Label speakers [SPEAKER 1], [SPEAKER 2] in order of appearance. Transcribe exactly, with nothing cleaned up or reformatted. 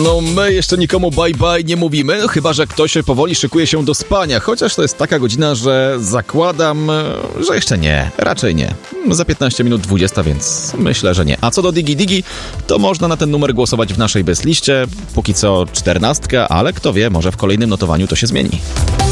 [SPEAKER 1] No my jeszcze nikomu bye bye nie mówimy, no, chyba że ktoś powoli szykuje się do spania, chociaż to jest taka godzina, że zakładam, że jeszcze nie, raczej nie. Za piętnaście minut dwudziesta, więc myślę, że nie. A co do Digi Digi, to można na ten numer głosować w naszej bezliście, póki co czternastka, ale kto wie, może w kolejnym notowaniu to się zmieni.